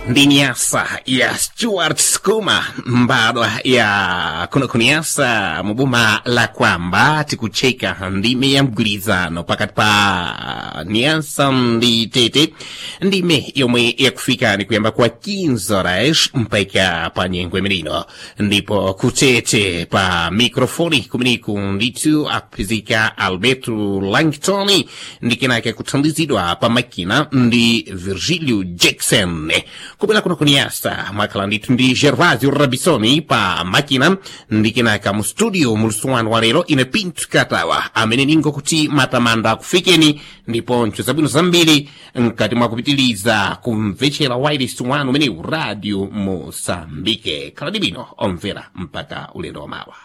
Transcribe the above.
ndi nyasa ya Stuart Skuma mbadwa ya kuniyasa mubuma la kwamba tikucheka ndime ya mgulizano pakati pa nyasa ndi tete ndime yomwe yakufika ni kuyamba kwa 15 horas mpaka pa nyengo imenino ndipo kutete pa mikrofoni kuminiku nditu akupizika Alberto Langtoni ndikenake kuthandizidwa pa makina ndi Virgilio Jackson kubela kuna kuniasa mwakala nditu ndi Gervasio Rabisoni pa makina ndikenaka mu studio muluswanu wa lero ine Pinto Katawa amene ningo kuti matamanda kufikeni ndipo ncho zabwino zambiri nkati mwakupitiliza kumvechera wireless wanu umene Radio Mosambike khala dibino omvera mpaka ulendo mawa.